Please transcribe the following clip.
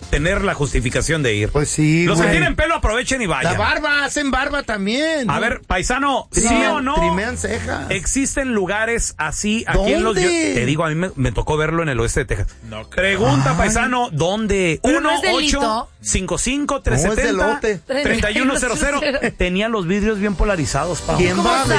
tener la justificación de ir. Pues sí, Los güey. que tienen pelo aprovechen y vayan. La barba, hacen barba también. A ver, paisano, ¿sí o no? Trimean cejas. ¿Existen lugares así aquí en los... ¿Dónde? Te digo, a mí me tocó verlo en el oeste de Texas. No, pregunta, paisano, ¿dónde? Pero no es delito. 1-855-370-3100. Tenían los vidrios bien polarizados, Pau. ¿Quién va a ver